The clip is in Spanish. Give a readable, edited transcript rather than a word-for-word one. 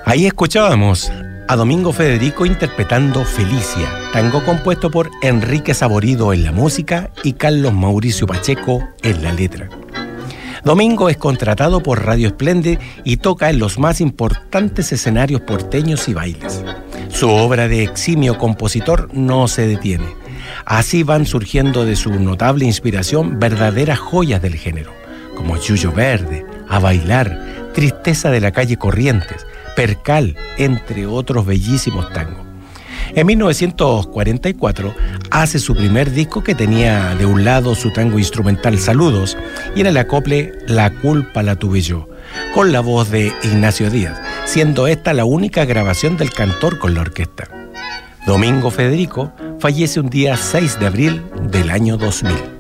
Ahí escuchábamos a Domingo Federico interpretando Felicia, tango compuesto por Enrique Saborido en la música y Carlos Mauricio Pacheco en la letra. Domingo es contratado por Radio Esplende y toca en los más importantes escenarios porteños y bailes. Su obra de eximio compositor no se detiene. Así van surgiendo de su notable inspiración verdaderas joyas del género, como Yuyo Verde, A Bailar, Tristeza de la calle Corrientes, Percal, entre otros bellísimos tangos. En 1944 hace su primer disco, que tenía de un lado su tango instrumental Saludos y en el acople La culpa la tuve yo, con la voz de Ignacio Díaz, siendo esta la única grabación del cantor con la orquesta. Domingo Federico fallece un día 6 de abril del año 2000.